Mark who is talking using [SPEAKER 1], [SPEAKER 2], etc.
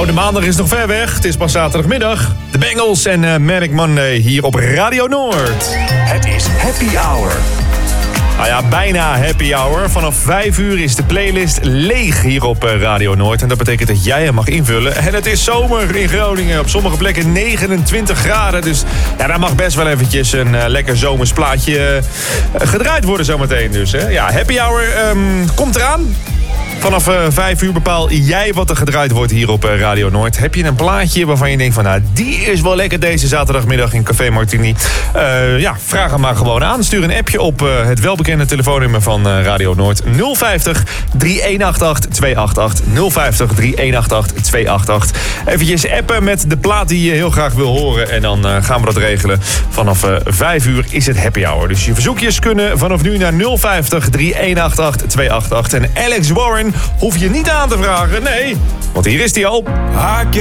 [SPEAKER 1] Nou, de maandag is nog ver weg. Het is pas zaterdagmiddag. De Bengals en Manic Monday hier op Radio Noord.
[SPEAKER 2] Het is Happy Hour.
[SPEAKER 1] Nou ja, bijna happy hour. Vanaf 5 uur is de playlist leeg hier op Radio Noord. En dat betekent dat jij hem mag invullen. En het is zomer in Groningen. Op sommige plekken 29 graden. Dus ja, daar mag best wel eventjes een lekker zomers plaatje gedraaid worden zometeen. Dus hè. Ja, happy hour komt eraan. Vanaf 5 uur bepaal jij wat er gedraaid wordt hier op Radio Noord. Heb je een plaatje waarvan je denkt van... nou, die is wel lekker deze zaterdagmiddag in Café Martini. Ja, vraag hem maar gewoon aan. Stuur een appje op het welbekende telefoonnummer van Radio Noord. 050 3188 288. 050 3188 288. Eventjes appen met de plaat die je heel graag wil horen. En dan gaan we dat regelen. Vanaf 5 uur is het happy hour. Dus je verzoekjes kunnen vanaf nu naar 050 3188 288. En Alex Warren hoef je niet aan te vragen, nee. Want hier is hij al.